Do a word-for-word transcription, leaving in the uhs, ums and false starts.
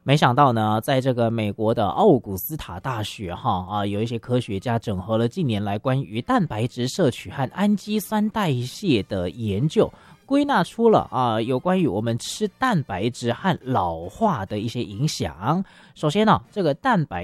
没想到呢，在这个美国的奥古斯塔大学哈啊，有一些科学家整合了近年来关于蛋白质摄取和氨基酸代谢的研究，归纳出了啊有关于我们吃蛋白质和老化的一些影响。首先呢，这个蛋白